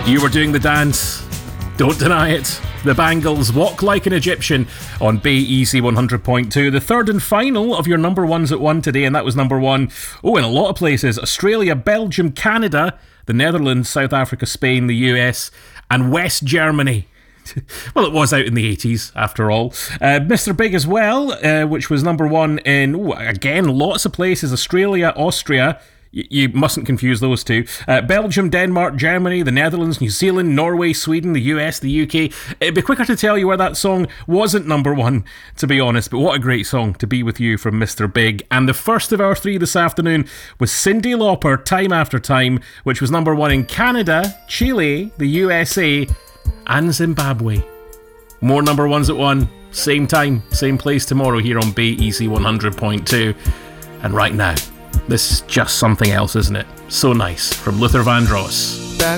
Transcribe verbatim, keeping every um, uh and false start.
You were doing the dance. Don't deny it. The Bangles, Walk Like an Egyptian on Bay E C one hundred point two. The third and final of your number ones at one today, and that was number one, oh, in a lot of places. Australia, Belgium, Canada, the Netherlands, South Africa, Spain, the U S, and West Germany. Well, it was out in the eighties, after all. Uh, Mister Big as well, uh, which was number one in, ooh, again, lots of places. Australia, Austria. You mustn't confuse those two. Uh, Belgium, Denmark, Germany, the Netherlands, New Zealand, Norway, Sweden, the U S, the U K. It'd be quicker to tell you where that song wasn't number one, to be honest. But what a great song to be with you from Mister Big. And the first of our three this afternoon was Cyndi Lauper, Time After Time, which was number one in Canada, Chile, the U S A, and Zimbabwe. More number ones at one, same time, same place tomorrow here on Bay E C one hundred point two. And right now, this is just something else, isn't it? So nice, from Luther Vandross.